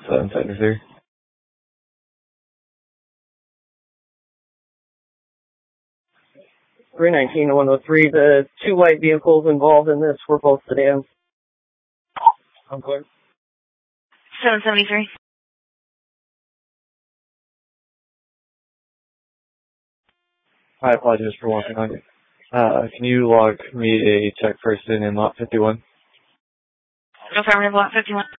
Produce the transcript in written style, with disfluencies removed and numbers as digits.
773. (319 to 103). The two white vehicles involved in this were both sedans. I'm clear. 773. I apologize for walking on you. Can you log me a check person in lot 51? Affirmative, lot 51.